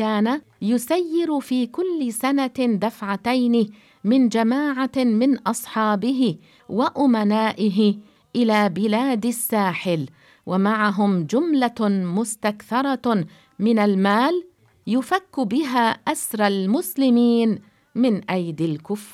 كان يسير في كل سنة دفعتين من جماعة من أصحابه وأمنائه إلى بلاد الساحل، ومعهم جملة مستكثرة من المال يفك بها أسر المسلمين من أيدي الكفار.